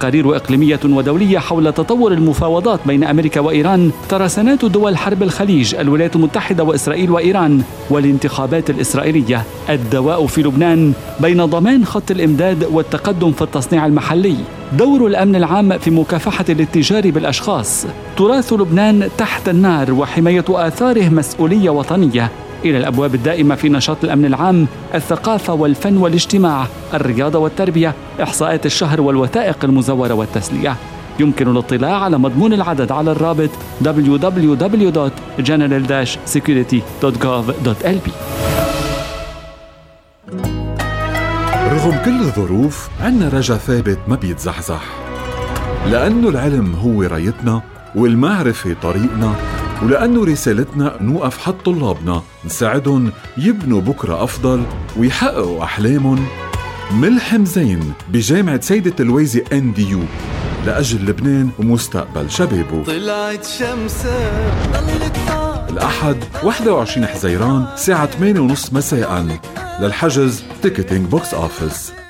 تقارير إقليمية ودولية حول تطور المفاوضات بين أمريكا وإيران، ترسانات دول حرب الخليج، الولايات المتحدة وإسرائيل وإيران، والانتخابات الإسرائيلية، الدواء في لبنان بين ضمان خط الإمداد والتقدم في التصنيع المحلي، دور الأمن العام في مكافحة الاتجار بالأشخاص، تراث لبنان تحت النار وحماية آثاره مسؤولية وطنية، إلى الأبواب الدائمة في نشاط الأمن العام، الثقافة والفن والاجتماع، الرياضة والتربية، إحصاءات الشهر والوثائق المزورة والتسلية. يمكن الاطلاع على مضمون العدد على الرابط www.general-security.gov.lb. رغم كل الظروف عنا رجا ثابت ما بيتزحزح، لأنه العلم هو رايتنا والمعرفة طريقنا، ولأنه رسالتنا نوقف حد طلابنا نساعدهم يبنوا بكرة أفضل ويحققوا أحلامهم. ملحم زين بجامعة سيدة الويزي NDU لأجل لبنان ومستقبل شبابه. طلعت شمسة الأحد 21 حزيران الساعة 8:30 مساء. للحجز تيكتينج بوكس أوفيس.